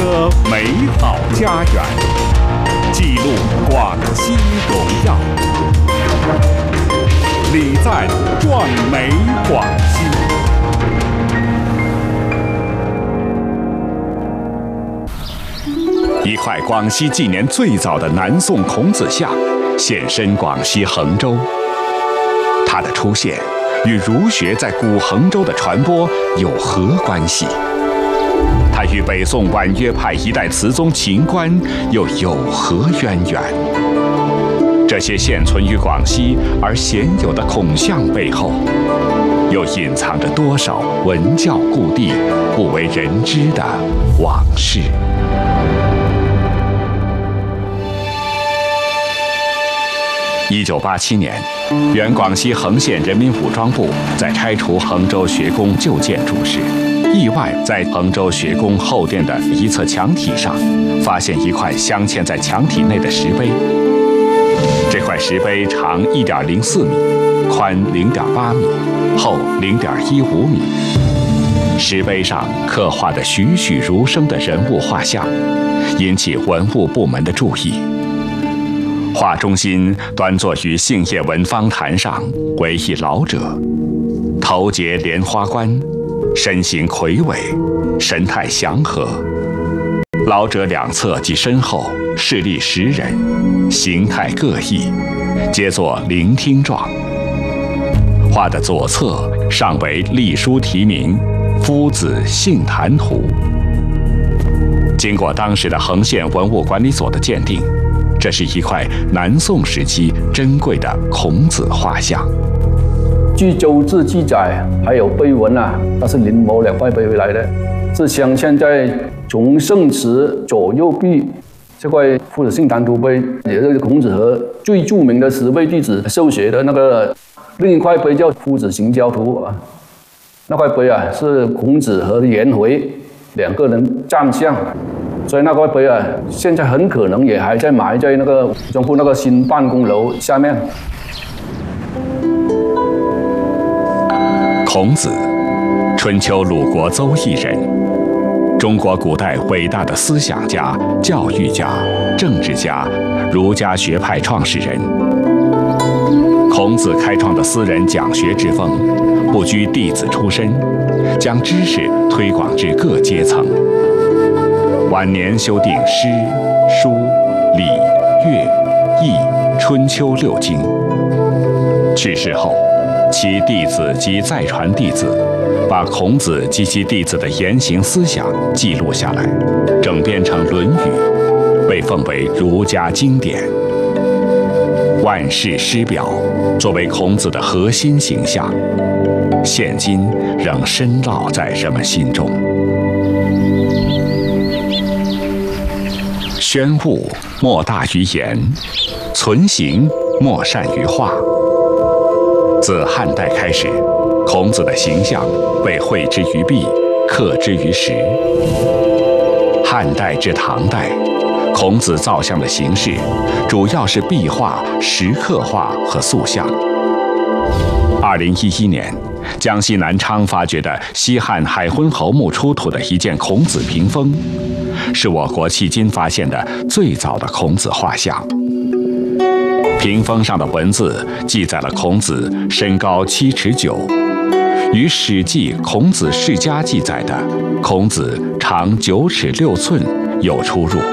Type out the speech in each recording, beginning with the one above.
个美好家园，记录广西荣耀。礼赞壮美广西。一块广西纪年最早的南宋孔子像现身广西衡州，它的出现与儒学在古衡州的传播有何关系？它与北宋婉约派一代词宗秦观又有何渊源？这些现存于广西而鲜有的孔像背后，又隐藏着多少文教故地不为人知的往事？1987年，原广西衡县人民武装部在拆除衡州学宫旧建筑时，意外在衡州学宫后殿的一侧墙体上发现一块镶嵌在墙体内的石碑。这块石碑长1.04米，宽0.8米，厚0.15米。石碑上刻画的栩栩如生的人物画像，引起文物部门的注意。画中心端坐于杏叶文方坛上，为一老者，头结莲花冠，身形魁伟，神态祥和。老者两侧及身后侍立10人，形态各异，皆作聆听状。画的左侧上为隶书题名“夫子杏坛图”。经过当时的衡县文物管理所的鉴定，这是一块南宋时期珍贵的孔子画像。 据周志记载，还有碑文啊，它是临摹2块碑回来的，是镶嵌在崇圣祠左右壁这块夫子杏坛图碑，也是孔子和最著名的10位弟子受学的那个。另一块碑叫夫子行交图啊，那块碑啊是孔子和颜回2个人站像。所以那块碑啊，现在很可能也还在埋在那个武装部那个新办公楼下面。 孔子，春秋鲁国邹邑人，中国古代伟大的思想家、教育家、政治家，儒家学派创始人。孔子开创的私人讲学之风，不拘弟子出身，将知识推广至各阶层。晚年修订诗、书、礼、乐、易、春秋6经。去世后，其弟子及再传弟子把孔子及其弟子的言行思想记录下来，整编成《论语》，被奉为儒家经典。万世师表作为孔子的核心形象，现今仍深烙在人们心中。宣物莫大于言，存形莫善于画。自汉代开始，孔子的形象被绘之于壁，刻之于石。汉代至唐代，孔子造像的形式主要是壁画、石刻画和塑像。2011年，江西南昌发掘的西汉海昏侯墓出土的一件孔子屏风，是我国迄今发现的最早的孔子画像。屏风上的文字记载了孔子身高7尺9，与《史记·孔子世家》记载的孔子长9尺6寸有出入。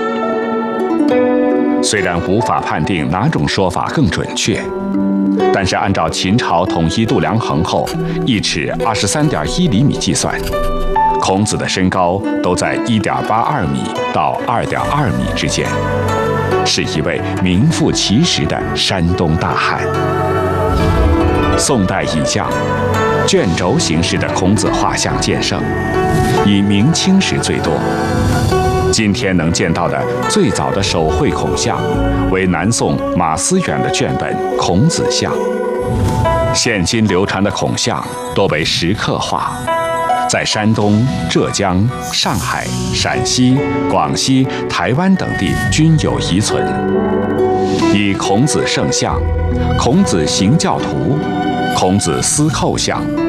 虽然无法判定哪种说法更准确，但是按照秦朝统一度量衡后1尺23.1厘米计算，孔子的身高都在1.82米到2.2米之间，是一位名副其实的山东大汉。宋代以降，卷轴形式的孔子画像见盛，以明清时最多。今天能见到的最早的手绘孔像，为南宋马思远的卷本《孔子像》。现今流传的孔像多为石刻画，在山东、浙江、上海、陕西、广西、台湾等地均有遗存。孔子圣像、孔子行教图、孔子司寇像、